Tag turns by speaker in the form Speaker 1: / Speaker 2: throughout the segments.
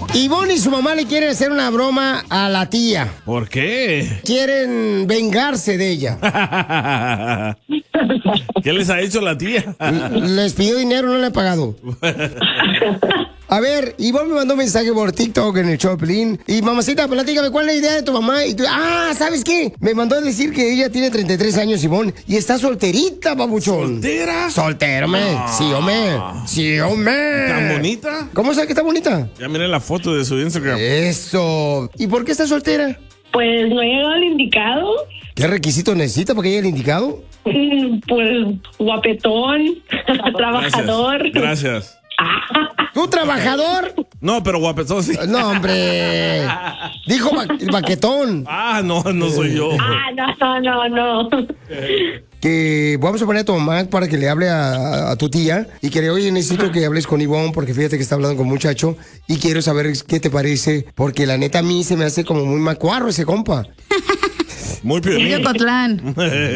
Speaker 1: Ivonne y su mamá le quieren hacer una broma a la tía.
Speaker 2: ¿Por qué?
Speaker 1: Quieren vengarse de ella.
Speaker 2: ¿Qué les ha hecho la tía?
Speaker 1: Les pidió dinero, no le ha pagado. A ver, Ivonne me mandó un mensaje por TikTok en el Choplin. Y mamacita, platícame, ¿cuál es la idea de tu mamá? Y tú, ¿sabes qué? Me mandó a decir que ella tiene 33 años, Ivonne, y está solterita, babuchón.
Speaker 2: ¿Soltera?
Speaker 1: Soltera, hombre. Sí, hombre. Sí, hombre.
Speaker 2: ¿Tan bonita?
Speaker 1: ¿Cómo sabe que está bonita?
Speaker 2: Ya miré la foto de su Instagram.
Speaker 1: Eso. ¿Y por qué está soltera?
Speaker 3: Pues no ha llegado el indicado.
Speaker 1: ¿Qué requisito necesita para que llegue el indicado?
Speaker 3: Pues guapetón, trabajador.
Speaker 2: Gracias.
Speaker 1: ¿Tú trabajador?
Speaker 2: No, pero guapetón sí.
Speaker 1: No, hombre. Dijo baquetón.
Speaker 2: No soy yo.
Speaker 3: No.
Speaker 1: Que vamos a poner a tu mamá para que le hable a tu tía y que le oye, necesito que hables con Ivonne porque fíjate que está hablando con un muchacho y quiero saber qué te parece porque la neta a mí se me hace como muy macuarro ese compa.
Speaker 2: Muy piolín.
Speaker 4: Cotlán.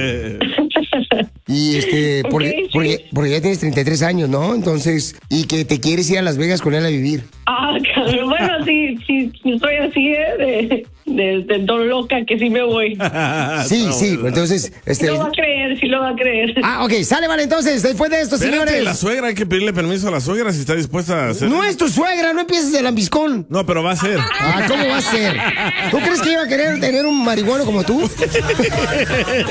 Speaker 1: Y porque ya tienes 33 años, ¿no? Entonces, y que te quieres ir a Las Vegas con él a vivir.
Speaker 3: Bueno, sí, soy así, de don loca que sí me voy.
Speaker 1: Sí, entonces,
Speaker 3: Sí lo va a creer.
Speaker 1: Ok, sale, vale, entonces, después de esto,
Speaker 2: Espérate,
Speaker 1: señores.
Speaker 2: la suegra, hay que pedirle permiso a la suegra si está dispuesta a hacer.
Speaker 1: No es tu suegra, no empieces de lambiscón.
Speaker 2: No, pero va a ser.
Speaker 1: ¿Cómo va a ser? ¿Tú crees que iba a querer tener un marihuano como tú?